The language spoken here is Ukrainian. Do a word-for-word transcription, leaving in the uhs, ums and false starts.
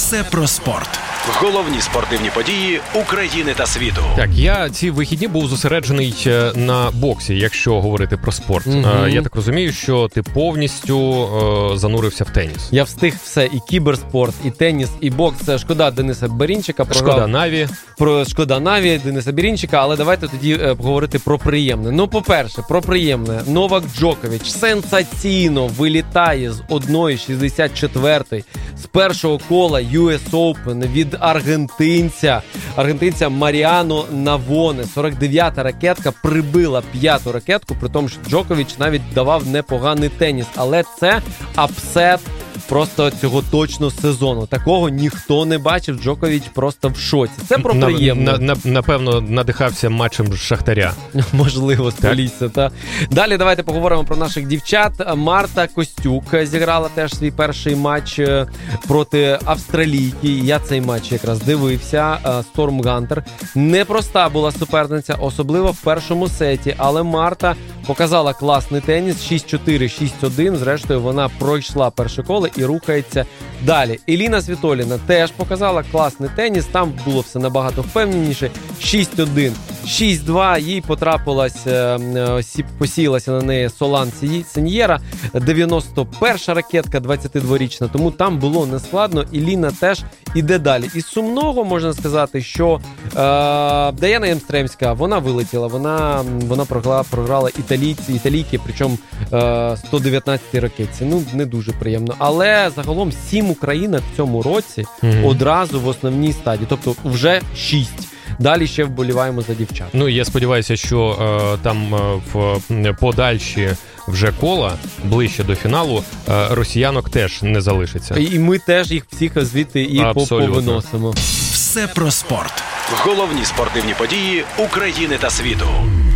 Все про спорт. Головні спортивні події України та світу. Так, я ці вихідні був зосереджений на боксі, якщо говорити про спорт. Mm-hmm. Я так розумію, що ти повністю е, занурився в теніс. Я встиг все, і кіберспорт, і теніс, і бокс. Це шкода Дениса Берінчика. Програв... Шкода Наві. Про шкода Наві, Дениса Берінчика, але давайте тоді е, поговорити про приємне. Ну, по-перше, про приємне. Новак Джокович сенсаційно вилітає з одної шістдесят четвертої з першого кола ю ес Open від аргентинця. Аргентинця Маріано Навоне. сорок дев'ята ракетка прибила п'яту ракетку, при тому, що Джокович навіть давав непоганий теніс. Але це апсет просто цього точно сезону. Такого ніхто не бачив. Джокович просто в шоці. Це про приємне. На, на, напевно, надихався матчем Шахтаря. Можливо, з Полісся. Та. Далі давайте поговоримо про наших дівчат. Марта Костюк зіграла теж свій перший матч проти австралійки. Я цей матч якраз дивився. Сторм Гантер. Непроста була суперниця, особливо в першому сеті. Але Марта показала класний теніс. шість чотири, шість один. Зрештою, вона пройшла перше коло і рухається далі. Еліна Світоліна теж показала класний теніс. Там було все набагато впевненіше. шість один, шість два. Їй потрапилась, посіялася на неї Солан Сеньєра. дев'яносто перша ракетка, двадцятидворічна. Тому там було нескладно. Еліна теж іде далі. Із сумного можна сказати, що е, Даяна Ємстремська, вона вилетіла. Вона, вона програла, програла італійці, італійки, причому е, сто дев'ятнадцятій ракетці. Ну, не дуже приємно. Але загалом сім українок в цьому році mm-hmm. одразу в основній стадії. Тобто вже шість. Далі ще вболіваємо за дівчат. Ну, я сподіваюся, що е, там е, в подальші вже кола, ближче до фіналу, е, росіянок теж не залишиться. І ми теж їх всіх звідти і Абсолютно. повиносимо. Все про спорт. Головні спортивні події України та світу.